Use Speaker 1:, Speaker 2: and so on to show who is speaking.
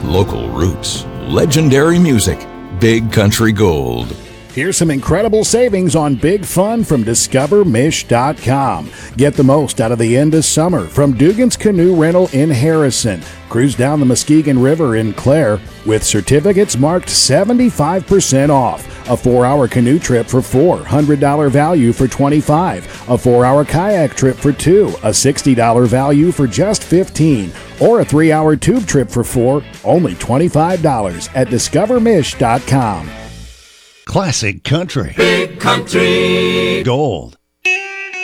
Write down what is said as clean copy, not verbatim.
Speaker 1: Local roots, legendary music, Big Country Gold.
Speaker 2: Here's some incredible savings on big fun from DiscoverMish.com. Get the most out of the end of summer from Dugan's Canoe Rental in Harrison. Cruise down the Muskegon River in Clare with certificates marked 75% off. A 4-hour canoe trip for $4, $100 value for $25. A 4-hour kayak trip for $2, a $60 value for just $15. Or a 3-hour tube trip for $4, only $25 at DiscoverMish.com.
Speaker 3: Classic country.
Speaker 4: Big Country
Speaker 3: Gold.